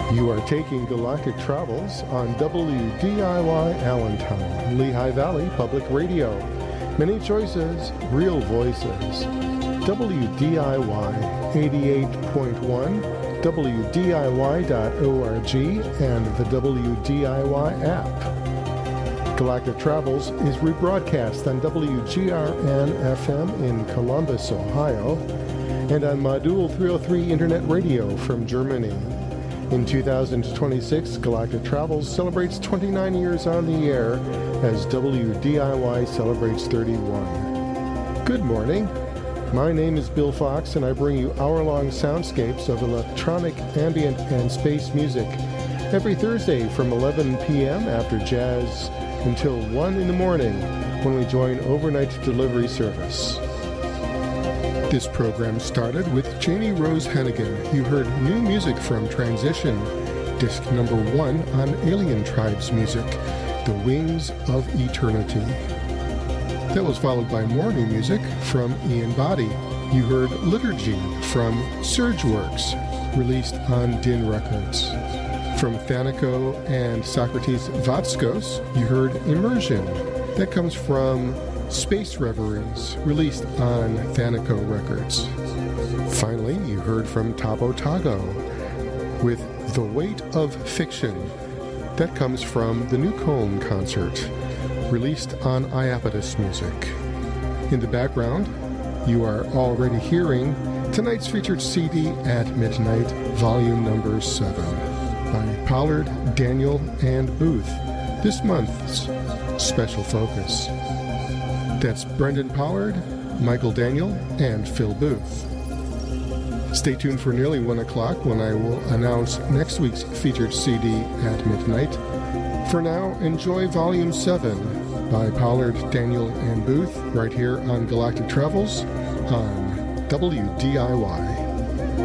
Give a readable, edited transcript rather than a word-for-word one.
You are taking Galactic Travels on WDIY Allentown, Lehigh Valley Public Radio. Many choices, real voices. WDIY 88.1, WDIY.org, and the WDIY app. Galactic Travels is rebroadcast on WGRN-FM in Columbus, Ohio, and on Module 303 Internet Radio from Germany. In 2026, Galactic Travels celebrates 29 years on the air as WDIY celebrates 31. Good morning. My name is Bill Fox, and I bring you hour-long soundscapes of electronic, ambient, and space music every Thursday from 11 p.m. after jazz until 1 in the morning when we join overnight delivery service. This program started with Janie Rose Hennigan. You heard new music from Transition, disc number 1 on Alien Tribes music, The Wings of Eternity. That was followed by more new music from Ian Boddy. You heard Liturgy from Surgeworks, released on Din Records. From Thanico and Socrates Vatskos, you heard Immersion. That comes from Space Reveries, released on Thanico Records. Finally, you heard from Tabo Tago with The Weight of Fiction. That comes from the Newcomb Concert, released on Iapetus Music. In the background, you are already hearing tonight's featured CD at Midnight, volume number 7, by Pollard, Daniel, and Booth. This month's special focus. That's Brendan Pollard, Michael Daniel, and Phil Booth. Stay tuned for nearly 1 o'clock when I will announce next week's featured CD at midnight. For now, enjoy Volume 7 by Pollard, Daniel, and Booth right here on Galactic Travels on WDIY.